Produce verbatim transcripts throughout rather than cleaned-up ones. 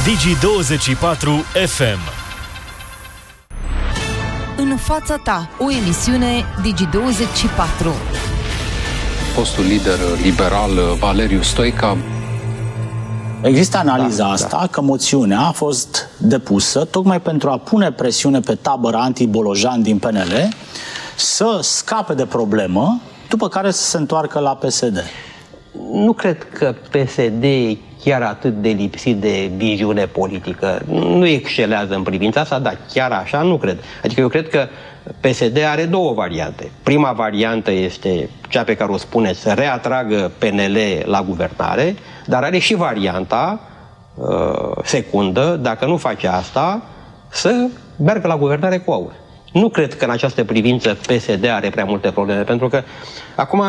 Digi douăzeci și patru F M. În fața ta, o emisiune Digi douăzeci și patru. Fostul lider liberal Valeriu Stoica. Există analiza da, asta da. că moțiunea a fost depusă tocmai pentru a pune presiune pe tabăra anti-Bolojan din P N L să scape de problemă, după care să se întoarcă la P S D. Nu cred că P S D e chiar atât de lipsit de viziune politică. Nu excelează în privința asta, dar chiar așa nu cred. Adică eu cred că P S D are două variante. Prima variantă este cea pe care o spuneți, să reatragă P N L la guvernare, dar are și varianta uh, secundă, dacă nu face asta, să meargă la guvernare cu aur. Nu cred că în această privință P S D are prea multe probleme, pentru că acum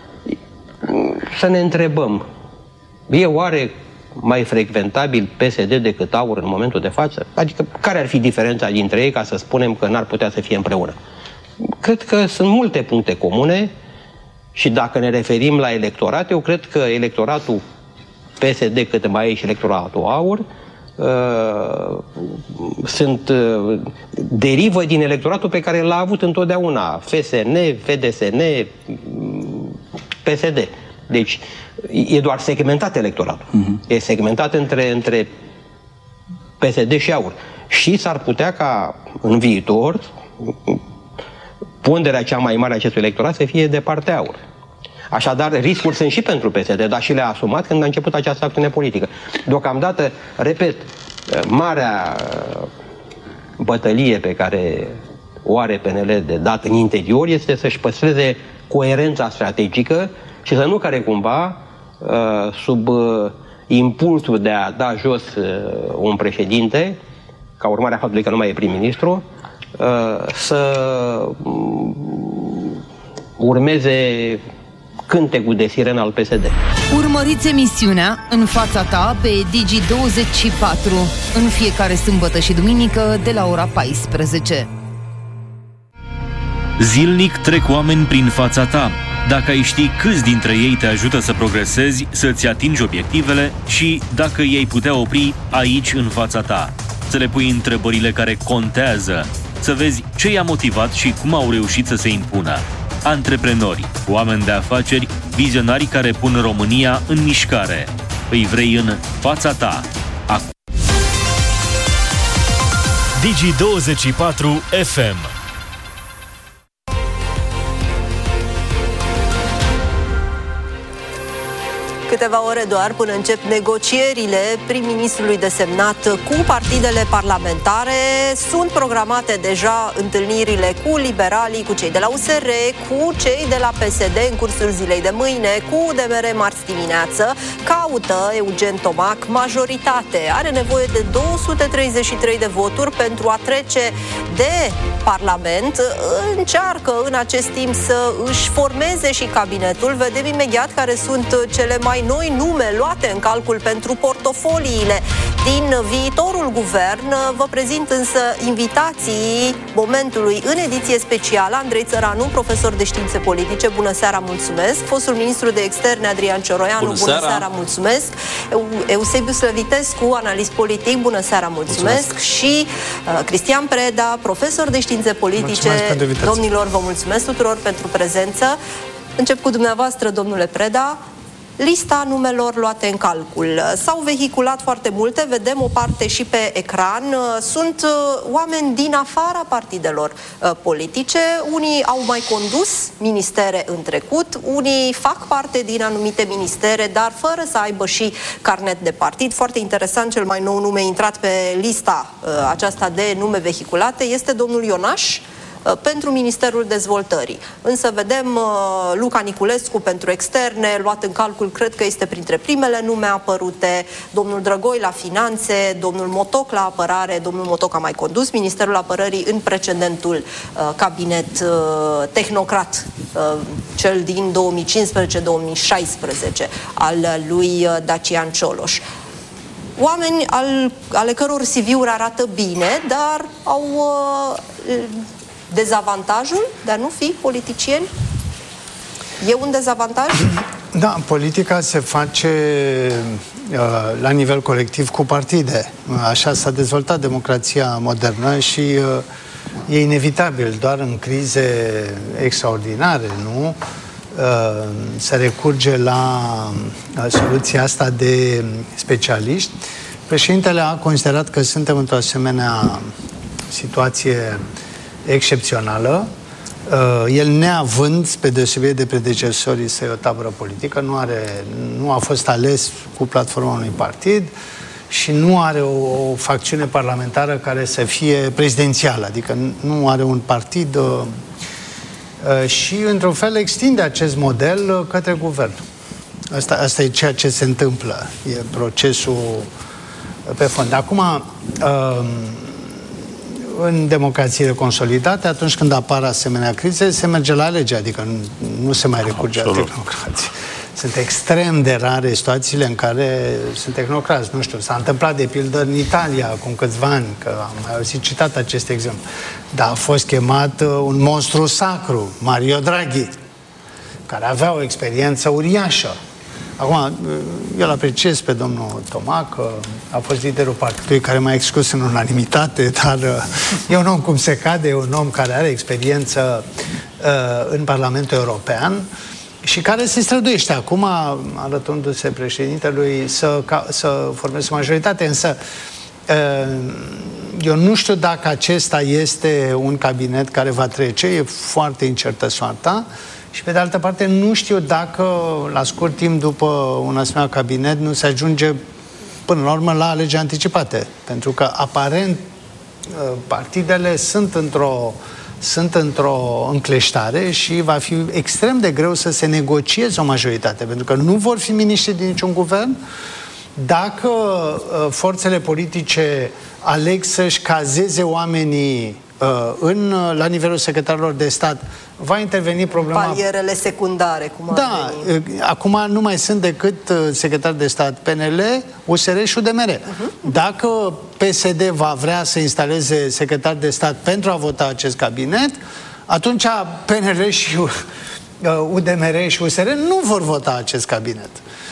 să ne întrebăm, e oare mai frecventabil P S D decât aur în momentul de față? Adică care ar fi diferența dintre ei ca să spunem că n-ar putea să fie împreună? Cred că sunt multe puncte comune și dacă ne referim la electorat, eu cred că electoratul P S D, cât mai e și electoratul aur, uh, sunt uh, derivă din electoratul pe care l-a avut întotdeauna F S N, F D S N, P S D. Deci e doar segmentat electoratul. Uh-huh. E segmentat între, între P S D și aur. Și s-ar putea ca în viitor ponderea cea mai mare a acestui electorat să fie de partea aur. Așadar, riscuri sunt și pentru P S D, dar și le-a asumat când a început această acțiune politică. Deocamdată, repet, marea bătălie pe care o are P N L de dat în interior este să-și păstreze coerența strategică și să nu care cumva, sub impulsul de a da jos un președinte, ca urmare a faptului că nu mai e prim-ministru, să urmeze cântecul de sirenă al P S D. Urmăriți emisiunea În fața ta pe Digi douăzeci și patru în fiecare sâmbătă și duminică de la ora paisprezece. Zilnic trec oameni prin fața ta. Dacă ai ști câți dintre ei te ajută să progresezi, să-ți atingi obiectivele și dacă i-ai putea opri aici în fața ta. Să le pui întrebările care contează, să vezi ce i-a motivat și cum au reușit să se impună. Antreprenori, oameni de afaceri, vizionari care pun România în mișcare. Îi vrei în fața ta. Acum. Digi douăzeci și patru F M. Câteva ore doar până încep negocierile prim-ministrului desemnat cu partidele parlamentare. Sunt programate deja întâlnirile cu liberalii, cu cei de la U S R, cu cei de la P S D în cursul zilei de mâine, cu D M R marți dimineață. Caută Eugen Tomac majoritate. Are nevoie de două sute treizeci și trei de voturi pentru a trece de Parlament. Încearcă în acest timp să își formeze și cabinetul. Vedem imediat care sunt cele mai noi nume luate în calcul pentru portofoliile din viitorul guvern. Vă prezint însă invitații momentului în ediție specială. Andrei Țăranu, profesor de științe politice, bună seara, mulțumesc. Fostul ministru de externe Adrian Cioroianu, bună, bună seara. seara, mulțumesc. Eusebiu Slăvitescu, analist politic, bună seara, mulțumesc. mulțumesc. Și uh, Cristian Preda, profesor de științe politice. Domnilor, vă mulțumesc tuturor pentru prezență. Încep cu dumneavoastră, domnule Preda. Lista numelor luate în calcul. S-au vehiculat foarte multe, vedem o parte și pe ecran. Sunt oameni din afara partidelor politice. Unii au mai condus ministere în trecut, unii fac parte din anumite ministere, dar fără să aibă și carnet de partid. Foarte interesant, cel mai nou nume intrat pe lista aceasta de nume vehiculate este domnul Ionaș, pentru Ministerul Dezvoltării. Însă vedem uh, Luca Niculescu pentru externe, luat în calcul, cred că este printre primele nume apărute, domnul Drăgoi la finanțe, domnul Motoc la apărare, domnul Motoc a mai condus Ministerul Apărării în precedentul uh, cabinet uh, tehnocrat, uh, cel din două mii cincisprezece două mii șaisprezece, al lui uh, Dacian Cioloș. Oameni al, ale căror C V-uri arată bine, dar au uh, dezavantajul de a nu fi politicieni? E un dezavantaj? Da, politica se face la nivel colectiv cu partide. Așa s-a dezvoltat democrația modernă și e inevitabil, doar în crize extraordinare, nu? Se recurge la soluția asta de specialiști. Președintele a considerat că suntem într-o asemenea situație excepțională. El, neavând, spre deosebire de predecesorii săi, o tabără politică, nu, are, nu a fost ales cu platforma unui partid și nu are o, o facțiune parlamentară care să fie prezidențială, adică nu are un partid și, într-un fel, extinde acest model către guvern. Asta, asta e ceea ce se întâmplă, e procesul pe fond. Acum, în democrațiile consolidate, atunci când apar asemenea crize, se merge la alegeri, adică nu, nu se mai recurge la tehnocrație. Sunt extrem de rare situațiile în care sunt tehnocrați. Nu știu, s-a întâmplat de pildă în Italia acum câțiva ani, că am mai auzit citat acest exemplu. Dar a fost chemat un monstru sacru, Mario Draghi, care avea o experiență uriașă. Acum, eu l-apreciez pe domnul Toma, că a fost liderul partidului care m-a exclus în unanimitate, dar e un om cum se cade, e un om care are experiență uh, în Parlamentul European și care se străduiește acum, arătându-se președintelui, să, ca, să formeze o majoritate, însă uh, eu nu știu dacă acesta este un cabinet care va trece, e foarte incertă soarta. Și, pe de altă parte, nu știu dacă, la scurt timp după un asemenea cabinet, nu se ajunge, până la urmă, la alegeri anticipate. Pentru că, aparent, partidele sunt într-o, sunt într-o încleștare și va fi extrem de greu să se negocieze o majoritate. Pentru că nu vor fi miniștri din niciun guvern. Dacă forțele politice aleg să-și cazeze oamenii în, la nivelul secretarilor de stat, va interveni problema... Palierele secundare, cum ar Da, veni. Acum nu mai sunt decât secretari de stat P N L, U S R și U D M R. Uh-huh. Dacă P S D va vrea să instaleze secretari de stat pentru a vota acest cabinet, atunci P N L și U D M R și U S R nu vor vota acest cabinet.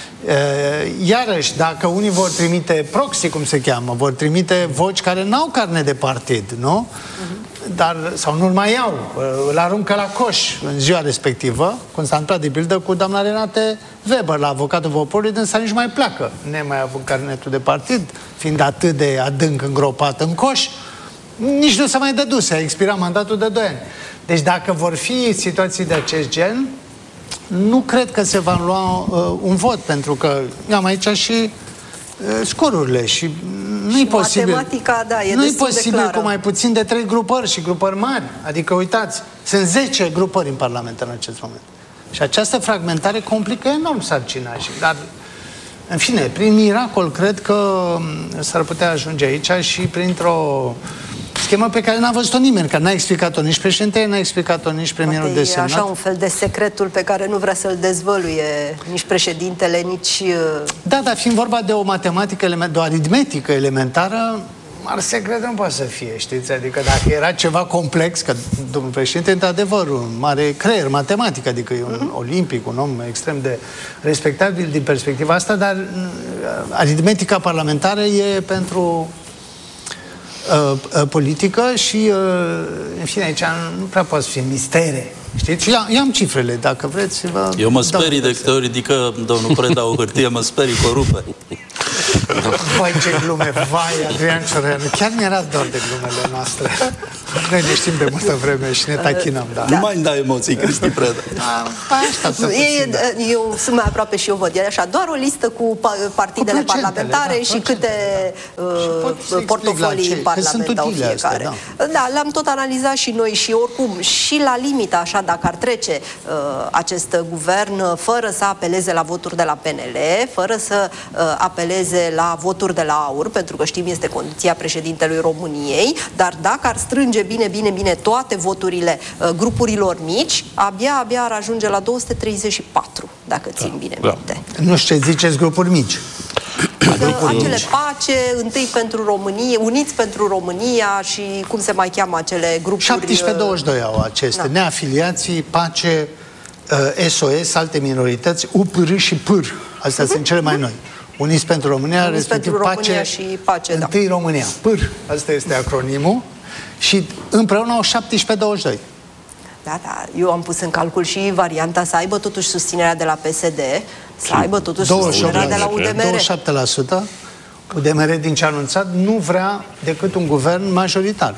Iarăși, dacă unii vor trimite proxy, cum se cheamă, vor trimite voci care n-au carne de partid, nu? Uh-huh. Dar, sau nu-l mai iau, îl aruncă la coș în ziua respectivă, cum s-a întâmplat de pildă cu doamna Renate Weber, la avocatul poporului, însă nici mai pleacă, nemai având carnetul de partid, fiind atât de adânc îngropat în coș, nici nu s-a mai dăduse, a expirat mandatul de doi ani. Deci dacă vor fi situații de acest gen, nu cred că se va lua uh, un vot, pentru că am aici și uh, scorurile și nu-i posibil. Matematica, da, e nu-i posibil cu mai puțin de trei grupări și grupări mari. Adică, uitați, sunt zece grupări în Parlament în acest moment. Și această fragmentare complică enorm sarcina. Dar, în fine, prin miracol, cred că s-ar putea ajunge aici și printr-o schemă pe care n-a văzut-o nimeni, că n-a explicat-o nici președintele, n-a explicat-o nici premierul de senat. E așa un fel de secretul pe care nu vrea să-l dezvăluie nici președintele, nici... Da, dar fiind vorba de o matematică, de o aritmetică elementară, mare secret nu poate să fie, știți? Adică dacă era ceva complex, că domnul președinte, într-adevăr, un mare creier matematic, adică e un uh-huh. olimpic, un om extrem de respectabil din perspectiva asta, dar aritmetica parlamentară e pentru... Uh, uh, politică și, uh, în fine, aici nu prea poate fi mistere. Știți? Eu, eu am cifrele, dacă vreți. Vă eu mă sperii de câte ori ridică domnul Preda o hârtie, mă sperii cu o rupe. Vai, ce glume! Vai, Adrian Cioreanu! Chiar mi-era dor de glumele noastre. Noi ne știm de multă vreme și ne tachinăm, da. Nu mai îmi dai emoții, Cristi Preda. Da, e, eu sunt mai aproape și eu văd. E așa, doar o listă cu partidele cu parlamentare da, și câte uh, portofolii în Parlament au fiecare. Astea, da, da le-am tot analizat și noi și oricum, și la limita, așa, dacă ar trece uh, acest guvern fără să apeleze la voturi de la P N L, fără să uh, apeleze la voturi de la AUR, pentru că știm este condiția președintelui României, dar dacă ar strânge bine, bine, bine toate voturile uh, grupurilor mici, abia, abia ar ajunge la două sute treizeci și patru, dacă țin da, bine da. minte. Nu știu ce ziceți grupuri mici. Grupuri acele mici. Pace, întâi pentru România, Uniți pentru România și cum se mai cheamă acele grupuri... șaptesprezece douăzeci și doi au aceste. Da. Neafiliații, Pace, uh, S O S, alte minorități, U P R și P R. Astea uh-huh. sunt cele mai noi. Uniți pentru România, Uniți respectiv pentru România pace, și pace, da. întâi România. P R, asta este acronimul. Și împreună au șaptesprezece douăzeci și doi. Da, da, eu am pus în calcul și varianta să aibă totuși susținerea de la P S D, să aibă totuși susținerea de la U D M R. douăzeci și șapte la sută. U D M R, din ce a anunțat, nu vrea decât un guvern majoritar.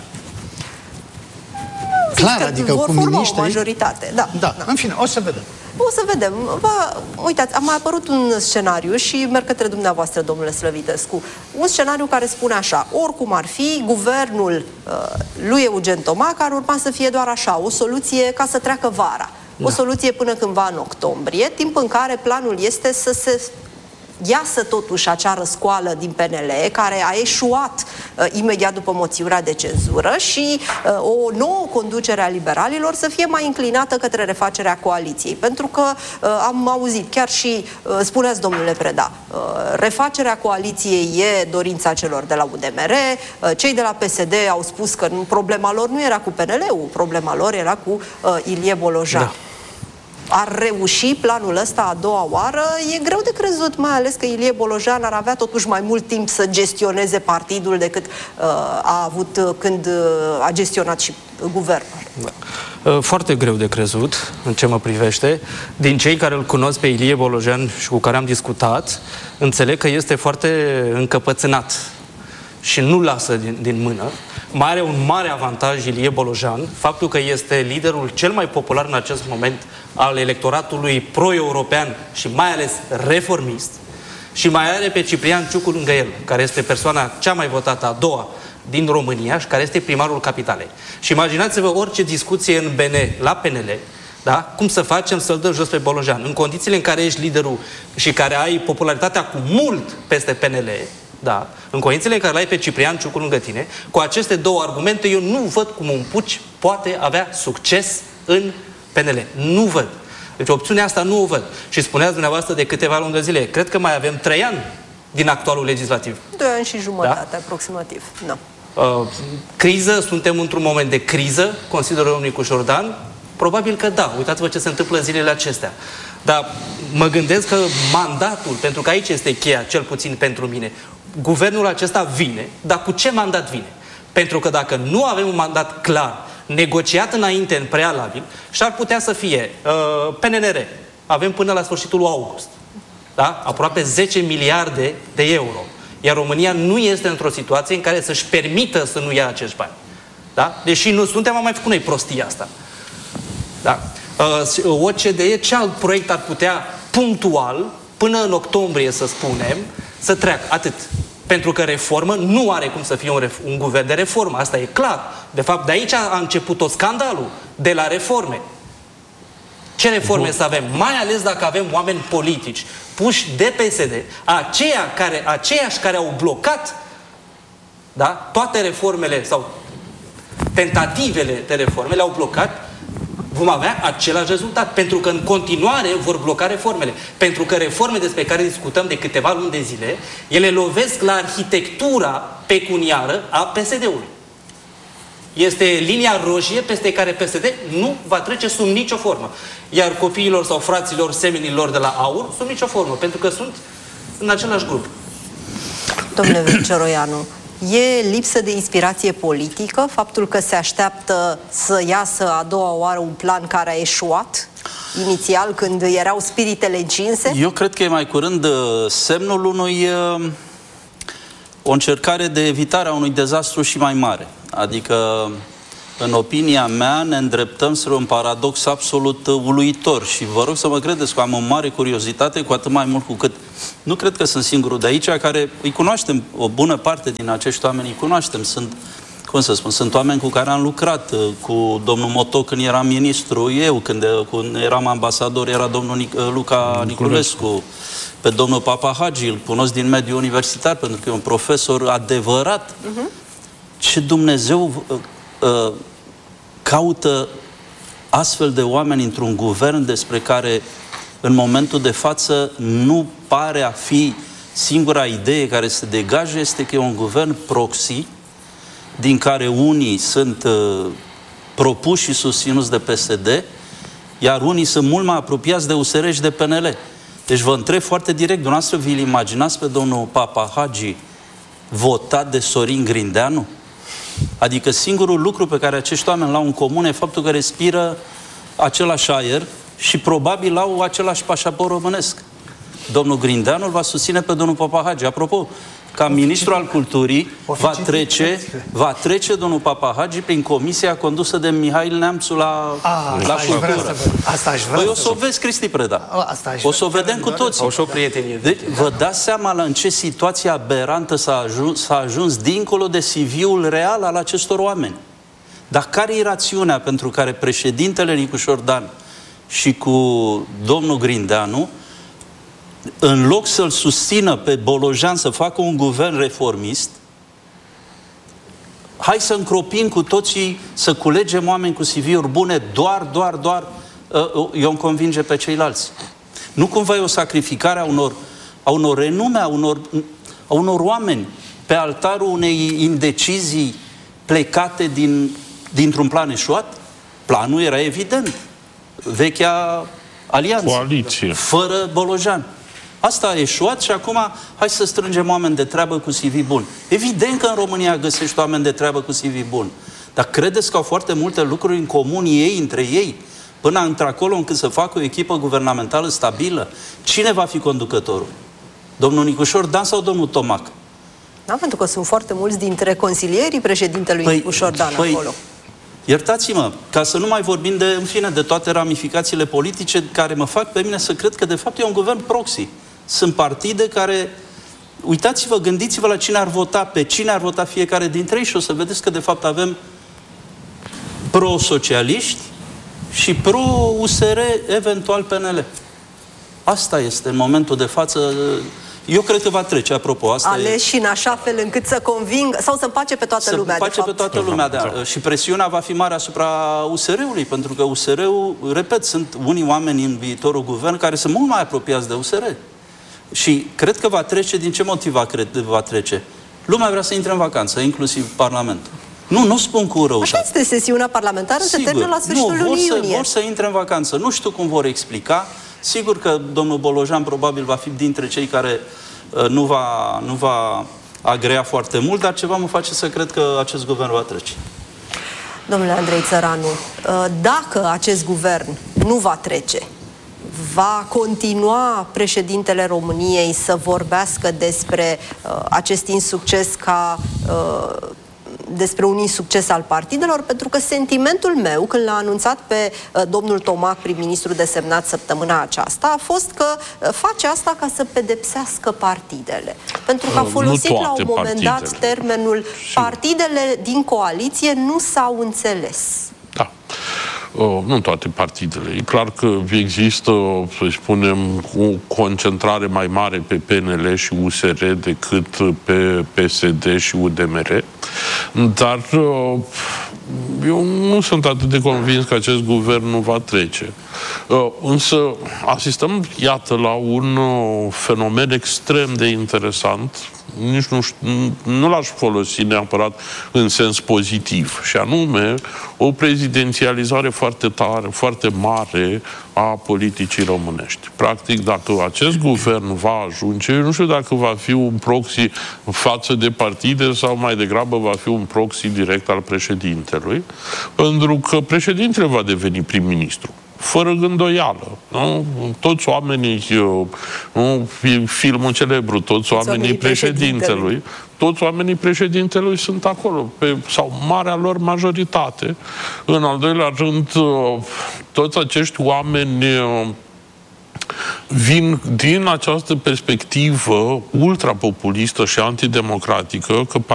Clar, adică vor cu forma miniștri... o majoritate, da, da. da. În fine, o să vedem. O să vedem. Va, uitați, a mai apărut un scenariu și merg către dumneavoastră, domnule Slăvitescu. Un scenariu care spune așa: oricum ar fi, guvernul uh, lui Eugen Toma, care urma să fie doar așa, o soluție ca să treacă vara. Da. O soluție până cândva în octombrie, timp în care planul este să se iasă totuși acea răscoală din P N L, care a eșuat uh, imediat după moțiunea de cenzură, și uh, o nouă conducere a liberalilor să fie mai înclinată către refacerea coaliției. Pentru că uh, am auzit, chiar și uh, spuneați, domnule Preda, uh, refacerea coaliției e dorința celor de la U D M R, uh, cei de la P S D au spus că problema lor nu era cu P N L-ul, problema lor era cu uh, Ilie Bolojan. Da. Ar reuși planul ăsta a doua oară? E greu de crezut, mai ales că Ilie Bolojan ar avea totuși mai mult timp să gestioneze partidul decât uh, a avut uh, când uh, a gestionat și guvernul. Da. Foarte greu de crezut, în ce mă privește. Din cei care îl cunosc pe Ilie Bolojan și cu care am discutat, înțeleg că este foarte încăpățânat și nu lasă din, din mână. Mai are un mare avantaj Ilie Bolojan, faptul că este liderul cel mai popular în acest moment al electoratului pro-european și mai ales reformist, și mai are pe Ciprian Ciucu lângă el, care este persoana cea mai votată, a doua din România și care este primarul capitalei. Și imaginați-vă orice discuție în B N, la P N L, da? Cum să facem să-l dăm jos pe Bolojan? În condițiile în care ești liderul și care ai popularitatea cu mult peste P N L, da, în condițiile în care l-ai pe Ciprian Ciucu lângă tine, cu aceste două argumente, eu nu văd cum un puci poate avea succes în P N L. Nu văd. Deci opțiunea asta nu o văd. Și spuneați dumneavoastră de câteva luni de zile, cred că mai avem trei ani din actualul legislativ. Doi ani și jumătate, da? Aproximativ. Da. Uh, criză, suntem într-un moment de criză, consideră domnul Nicu Jordan? Probabil că da. Uitați-vă ce se întâmplă zilele acestea. Dar mă gândesc că mandatul, pentru că aici este cheia, cel puțin pentru mine, guvernul acesta vine, dar cu ce mandat vine? Pentru că dacă nu avem un mandat clar, negociat înainte, în prealabil, și-ar putea să fie uh, P N R. Avem până la sfârșitul august. Da? Aproape zece miliarde de euro. Iar România nu este într-o situație în care să-și permită să nu ia acești bani. Da? Deși nu suntem, am mai făcut noi prostia asta. Da? Uh, O C D E, ce alt proiect ar putea punctual, până în octombrie, să spunem, să treacă? Atât. Pentru că reformă nu are cum să fie un, un guvern de reformă. Asta e clar. De fapt, de aici a început tot scandalul, de la reforme. Ce reforme Bun. să avem? Mai ales dacă avem oameni politici puși de P S D, aceia care, aceiași care au blocat, da, toate reformele sau tentativele de reforme, le-au blocat, vom avea același rezultat. Pentru că în continuare vor bloca reformele. Pentru că reforme despre care discutăm de câteva luni de zile, ele lovesc la arhitectura pecuniară a P S D-ului. Este linia roșie peste care P S D nu va trece sub nicio formă. Iar copiilor sau fraților, semenilor de la AUR, sub nicio formă. Pentru că sunt în același grup. Domnule Verceroianu, e lipsă de inspirație politică faptul că se așteaptă să iasă a doua oară un plan care a eșuat inițial, când erau spiritele încinse? Eu cred că e mai curând semnul unui o încercare de evitare a unui dezastru și mai mare. Adică, în opinia mea, ne îndreptăm spre un paradox absolut uluitor și vă rog să mă credeți că am o mare curiozitate, cu atât mai mult cu cât nu cred că sunt singurul de aici, care îi cunoaștem, o bună parte din acești oameni îi cunoaștem, sunt, cum să spun, sunt oameni cu care am lucrat, cu domnul Moto când era ministru, eu când, când eram ambasador era domnul Nic Luca Niculescu, pe domnul Papa Hagi, îl cunosc din mediul universitar pentru că e un profesor adevărat. Uh-huh. Ce Dumnezeu uh, uh, caută astfel de oameni într-un guvern despre care în momentul de față nu pare a fi singura idee care se degajă, este că e un guvern proxy, din care unii sunt uh, propuși și susținuți de P S D, iar unii sunt mult mai apropiați de U S R și de P N L. Deci vă întreb foarte direct, dumneavoastră vi-l imaginați pe domnul Papa Hagi votat de Sorin Grindeanu? Adică singurul lucru pe care acești oameni l-au în comun e faptul că respiră același aer și probabil au același pașaport românesc. Domnul Grindeanu îl va susține pe domnul Papa Hagi. Apropo, ca ministru al culturii va trece, va trece domnul Papa Hagi prin comisia condusă de Mihail Neamțu la, A, la cultură. Asta aș vrea. Păi o să o vezi, Cristi Preda. O să o vedem cu toții. Au și o prietenie. Deci, vă dați seama la în ce situație aberantă s-a ajuns, s-a ajuns dincolo de C V-ul real al acestor oameni. Dar care e rațiunea pentru care președintele Nicușor Dan și cu domnul Grindeanu, în loc să-l susțină pe Bolojan să facă un guvern reformist, hai să încropim cu toții, să culegem oameni cu C V-uri bune, doar, doar, doar, eu îmi convinge pe ceilalți. Nu cumva e o sacrificare a unor, a unor renume, a unor, a unor oameni pe altarul unei indecizii plecate din, dintr-un plan eșuat? Planul era evident. Vechea alianță. Coaliție. Fără Bolojan. Asta a eșuat și acum hai să strângem oameni de treabă cu C V bun. Evident că în România găsești oameni de treabă cu C V bun. Dar credeți că au foarte multe lucruri în comun ei, între ei, până într-acolo încât să facă o echipă guvernamentală stabilă? Cine va fi conducătorul? Domnul Nicușor Dan sau domnul Tomac? Da, pentru că sunt foarte mulți dintre consilierii președintelui păi, Nicușor Dan păi, acolo. Iertați-mă, ca să nu mai vorbim de, în fine, de toate ramificațiile politice care mă fac pe mine să cred că de fapt e un guvern proxy. Sunt partide care, uitați-vă, gândiți-vă la cine ar vota, pe cine ar vota fiecare dintre ei și o să vedeți că de fapt avem pro-socialiști și pro-U S R, eventual P N L. Asta este în momentul de față. Eu cred că va trece, apropo. Asta aleși e... în așa fel încât să convingă sau să împace pe toată să lumea, împace pe toată lumea, da. Și presiunea va fi mare asupra U S R-ului, pentru că U S R-ul, repet, sunt unii oameni în viitorul guvern care sunt mult mai apropiați de U S R. Și cred că va trece. Din ce motiv va, cred, va trece? Lumea vrea să intre în vacanță, inclusiv Parlamentul. Nu, nu spun cu răutate. Așa este sesiunea parlamentară, se termină la sfârșitul nu, lunii să, iunie. vor să intre în vacanță. Nu știu cum vor explica. Sigur că domnul Bolojan probabil va fi dintre cei care uh, nu, va, nu va agrea foarte mult, dar ceva mă face să cred că acest guvern va trece. Domnule Andrei Țăranu, uh, dacă acest guvern nu va trece, va continua președintele României să vorbească despre uh, acest insucces ca uh, despre un insucces al partidelor, pentru că sentimentul meu, când l-a anunțat pe uh, domnul Tomac, prim-ministru desemnat săptămâna aceasta, a fost că uh, face asta ca să pedepsească partidele. Pentru că a folosit la un moment dat termenul partidele din coaliție nu s-au înțeles. Da. Uh, nu toate partidele. E clar că există, să spunem, o concentrare mai mare pe P N L și U S R decât pe P S D și U D M R, dar uh, eu nu sunt atât de convins că acest guvern nu va trece. Uh, însă asistăm, iată, la un uh, fenomen extrem de interesant, nici nu, nu l-aș folosi neapărat în sens pozitiv, și anume o prezidențializare foarte tare, foarte mare a politicii românești. Practic, dacă acest guvern va ajunge, eu nu știu dacă va fi un proxy față de partide sau mai degrabă va fi un proxy direct al președintelui, pentru că președintele va deveni prim-ministru. Fără gândoială. Nu? Toți oamenii, nu? Filmul celebru, toți oamenii președintelui, toți oamenii președintelui sunt acolo, pe, sau marea lor majoritate. În al doilea rând, toți acești oameni vin din această perspectivă ultrapopulistă și antidemocratică că